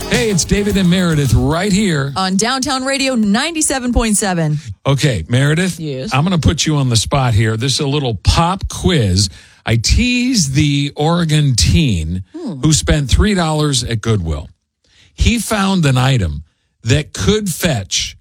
Hey, it's David and Meredith right here on Downtown Radio 97.7. Okay, Meredith. Yes. I'm going to put you on the spot here. This is a little pop quiz. I teased the Oregon teen who spent $3 at Goodwill. He found an item that could fetch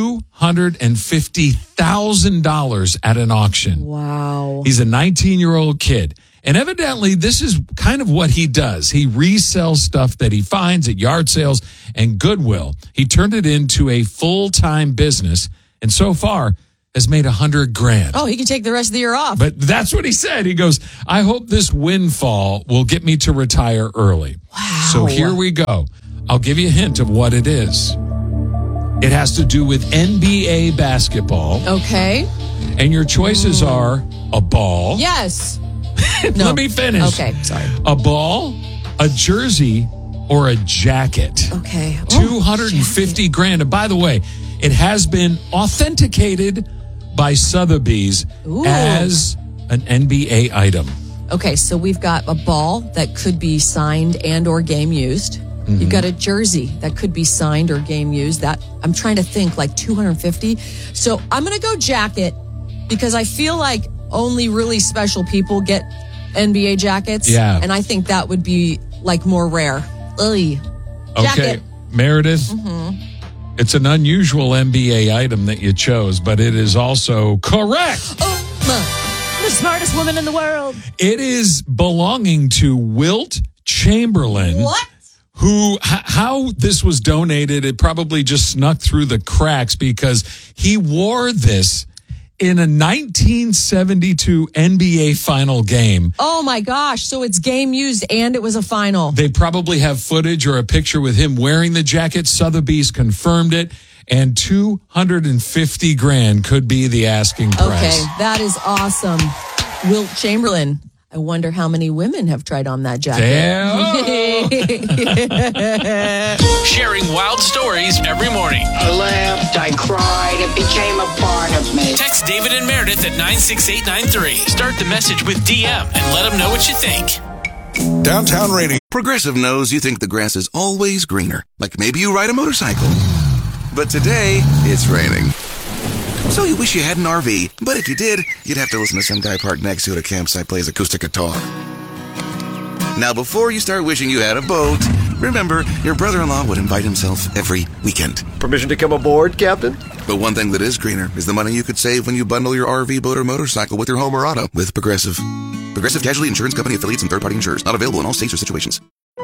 $250,000 at an auction. Wow. He's a 19-year-old kid. And evidently, this is kind of what he does. He resells stuff that he finds at yard sales and Goodwill. He turned it into a full-time business, and so far has made $100,000. Oh, he can take the rest of the year off. But that's what he said. He goes, I hope this windfall will get me to retire early. Wow. So here we go. I'll give you a hint of what it is. It has to do with NBA basketball. Okay. And your choices are a ball. Yes. No. Let me finish. Okay, sorry. A ball, a jersey, or a jacket. Okay. $250,000. And by the way, it has been authenticated by Sotheby's as an NBA item. Okay, so we've got a ball that could be signed and or game used. Mm-hmm. You've got a jersey that could be signed or game used. That I'm trying to think, like 250. So I'm going to go jacket because I feel like only really special people get NBA jackets. Yeah. And I think that would be like more rare. Ugh. Okay, Meredith. Mm-hmm. It's an unusual NBA item that you chose, but it is also correct. The smartest woman in the world. It is belonging to Wilt Chamberlain. What? How this was donated, it probably just snuck through the cracks because he wore this in a 1972 NBA final game. Oh my gosh. So it's game used and it was a final. They probably have footage or a picture with him wearing the jacket. Sotheby's confirmed it. And $250,000 could be the asking price. Okay, that is awesome. Wilt Chamberlain. I wonder how many women have tried on that jacket. Sharing wild stories every morning. I laughed, I cried, it became a part of me. Text David and Meredith at 96893. Start the message with DM and let them know what you think. Downtown Radio. Progressive knows you think the grass is always greener. Like maybe you ride a motorcycle. But today, it's raining. So you wish you had an RV, but if you did, you'd have to listen to some guy parked next to you at a campsite plays acoustic guitar. Now, before you start wishing you had a boat, remember, your brother-in-law would invite himself every weekend. Permission to come aboard, Captain? But one thing that is greener is the money you could save when you bundle your RV, boat, or motorcycle with your home or auto with Progressive. Progressive Casualty Insurance Company affiliates and third-party insurers. Not available in all states or situations.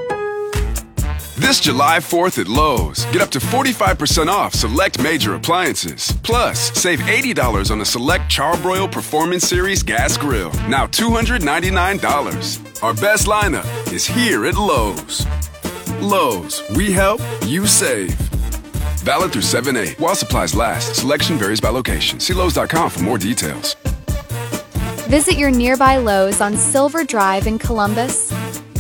This July 4th at Lowe's, get up to 45% off select major appliances. Plus, save $80 on a select Charbroil Performance Series gas grill, now $299. Our best lineup is here at Lowe's. Lowe's, we help, you save. Valid through 7/8 while supplies last. Selection varies by location. See Lowe's.com for more details. Visit your nearby Lowe's on Silver Drive in Columbus.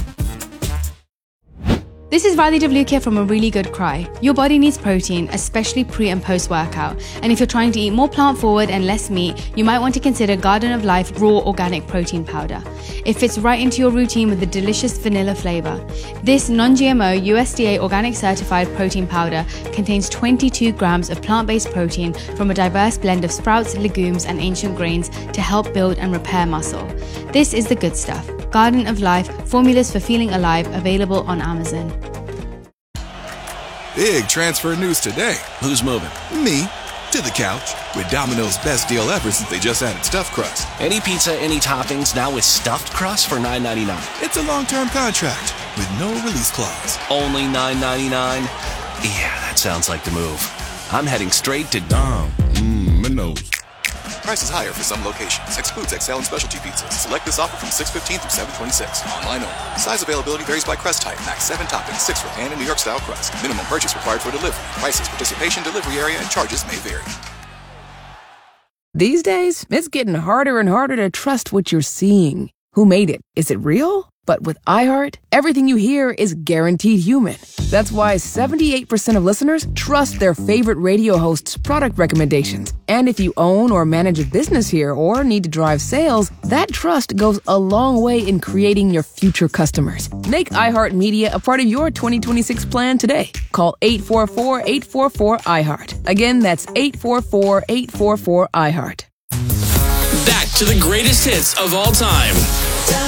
This is Riley DeBlucchia from A Really Good Cry. Your body needs protein, especially pre- and post-workout. And if you're trying to eat more plant-forward and less meat, you might want to consider Garden of Life Raw Organic Protein Powder. It fits right into your routine with a delicious vanilla flavor. This non-GMO USDA organic certified protein powder contains 22 grams of plant-based protein from a diverse blend of sprouts, legumes, and ancient grains to help build and repair muscle. This is the good stuff. Garden of Life, formulas for feeling alive, available on Amazon. Big transfer news today. Who's moving? Me. To the couch. With Domino's best deal ever since they just added stuffed crust. Any pizza, any toppings, now with stuffed crust for $9.99. It's a long-term contract with no release clause. Only $9.99? Yeah, that sounds like the move. I'm heading straight to Dom. Minos. Price is higher for some locations. Excludes XL and specialty pizzas. Select this offer from 6/15 through 7/26. Online only. Size availability varies by crust type. Max 7 toppings, 6 for pan and New York style crust. Minimum purchase required for delivery. Prices, participation, delivery area, and charges may vary. These days, it's getting harder and harder to trust what you're seeing. Who made it? Is it real? But with iHeart, everything you hear is guaranteed human. That's why 78% of listeners trust their favorite radio host's product recommendations. And if you own or manage a business here or need to drive sales, that trust goes a long way in creating your future customers. Make iHeartMedia a part of your 2026 plan today. Call 844-844-iHeart. Again, that's 844-844-iHeart. Back to the greatest hits of all time.